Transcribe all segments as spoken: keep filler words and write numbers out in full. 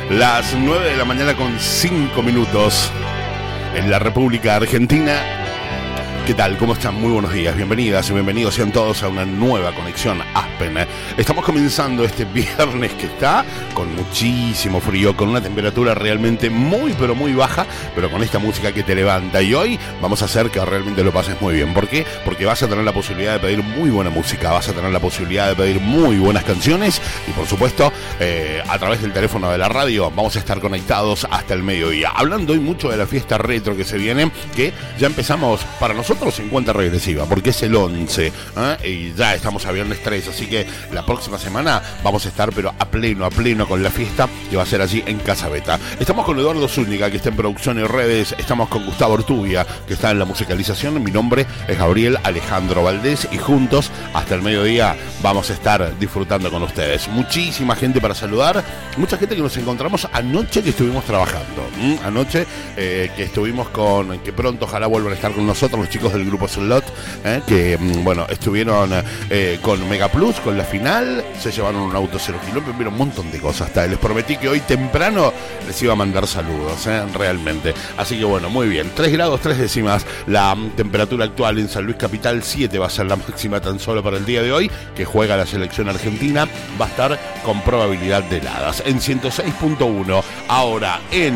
Las nueve de la mañana con cinco minutos en la República Argentina. ¿Qué tal? ¿Cómo están? Muy buenos días, bienvenidas y bienvenidos sean todos a una nueva conexión Aspen. Estamos comenzando este viernes que está con muchísimo frío, con una temperatura realmente muy pero muy baja, pero con esta música que te levanta. Y hoy vamos a hacer que realmente lo pases muy bien. ¿Por qué? Porque vas a tener la posibilidad de pedir muy buena música, vas a tener la posibilidad de pedir muy buenas canciones y por supuesto eh, a través del teléfono de la radio vamos a estar conectados hasta el mediodía. Hablando hoy mucho de la fiesta retro que se viene, que ya empezamos para nosotros en cuenta regresiva, porque es el once, ¿eh? Y ya estamos a viernes tres, así que la próxima semana vamos a estar pero a pleno, a pleno con la fiesta que va a ser allí en Casa Beta. Estamos con Eduardo Zúñiga, que está en producción y redes, estamos con Gustavo Ortubia, que está en la musicalización, mi nombre es Gabriel Alejandro Valdés y juntos hasta el mediodía vamos a estar disfrutando con ustedes. Muchísima gente para saludar, mucha gente que nos encontramos anoche que estuvimos trabajando, ¿m? Anoche eh, que estuvimos con, que pronto ojalá vuelvan a estar con nosotros los chicos del grupo Slot, eh, que bueno, estuvieron eh, con Mega Plus, con la final, se llevaron un auto cero kilómetros, vieron un montón de cosas. Hasta les prometí que hoy temprano les iba a mandar saludos, eh, realmente. Así que bueno, muy bien, tres grados tres décimas la um, temperatura actual en San Luis Capital, siete va a ser la máxima tan solo para el día de hoy, que juega la selección argentina, va a estar con probabilidad de heladas. En ciento seis punto uno, ahora en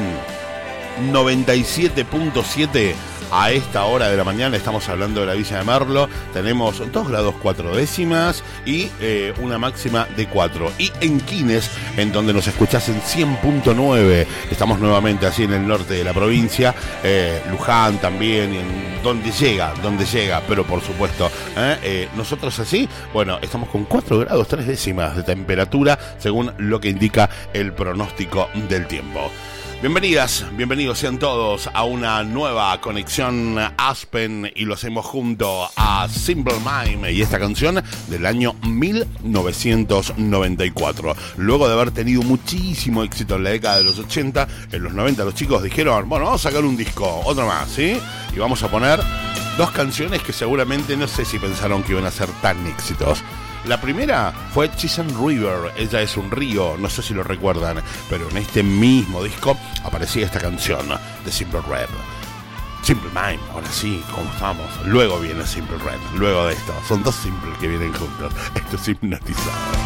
noventa y siete punto siete. A esta hora de la mañana estamos hablando de la Villa de Merlo. Tenemos dos grados cuatro décimas y eh, una máxima de cuatro. Y en Quines, en donde nos escuchás en cien punto nueve, estamos nuevamente así en el norte de la provincia. eh, Luján también, en donde llega, donde llega, pero por supuesto, eh, eh, nosotros así, bueno, estamos con cuatro grados tres décimas de temperatura, según lo que indica el pronóstico del tiempo. Bienvenidas, bienvenidos sean todos a una nueva conexión Aspen y lo hacemos junto a Simple Mind y esta canción del año mil novecientos noventa y cuatro. Luego de haber tenido muchísimo éxito en la década de los ochenta, en los noventa los chicos dijeron, bueno, vamos a sacar un disco, otro más, ¿sí? Y vamos a poner dos canciones que seguramente no sé si pensaron que iban a ser tan éxitos. La primera fue Chisholm River, ella es un río, no sé si lo recuerdan, pero en este mismo disco aparecía esta canción de Simple Red. Simple Mind, ahora sí, ¿cómo estamos? Luego viene Simple Red, luego de esto, son dos simples que vienen juntos. Esto es Hipnotizado.